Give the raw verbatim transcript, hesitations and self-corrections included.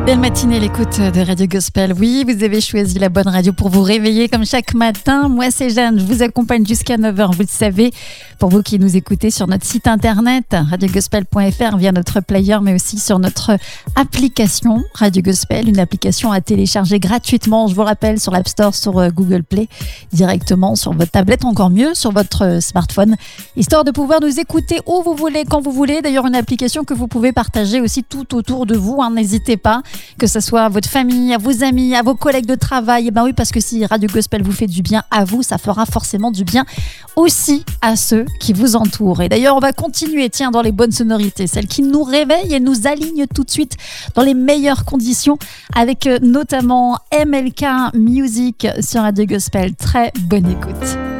Belle matinée, l'écoute de Radio Gospel. Oui, vous avez choisi la bonne radio pour vous réveiller comme chaque matin. Moi, c'est Jeanne, je vous accompagne jusqu'à neuf heures, vous le savez. Pour vous qui nous écoutez sur notre site internet, radio gospel point f r, via notre player, mais aussi sur notre application Radio Gospel, une application à télécharger gratuitement, je vous rappelle, sur l'App Store, sur Google Play, directement sur votre tablette, encore mieux, sur votre smartphone, histoire de pouvoir nous écouter où vous voulez, quand vous voulez. D'ailleurs, une application que vous pouvez partager aussi tout autour de vous, hein, n'hésitez pas. Que ce soit à votre famille, à vos amis, à vos collègues de travail. Et ben oui, parce que si Radio Gospel vous fait du bien à vous, ça fera forcément du bien aussi à ceux qui vous entourent. Et d'ailleurs, on va continuer, tiens, dans les bonnes sonorités, celles qui nous réveillent et nous alignent tout de suite dans les meilleures conditions, avec notamment M L K Music sur Radio Gospel. Très bonne écoute.